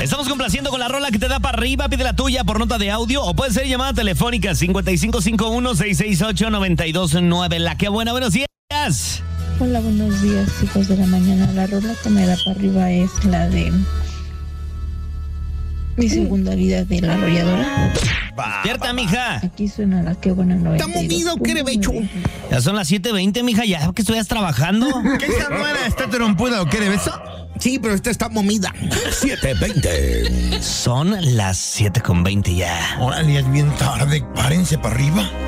Estamos complaciendo con la rola que te da para arriba. Pide la tuya por nota de audio o puede ser llamada telefónica 5551-668-9209. La que buena, buenos días. Hola, buenos días, hijos de la mañana. La rola que me da para arriba es la de Mi segunda vida de La Arrolladora. Despierta, mija. Aquí suena la que buena 92. ¿Está movido? ¿Qué becho? Ya son las 7:20, mija. Ya que estuvieras trabajando. ¿Qué esa nuera está trompuda o qué de beso? Sí, pero esta está movida. 7:20. Son las 7:20 ya. Órale, es bien tarde. Párense para arriba.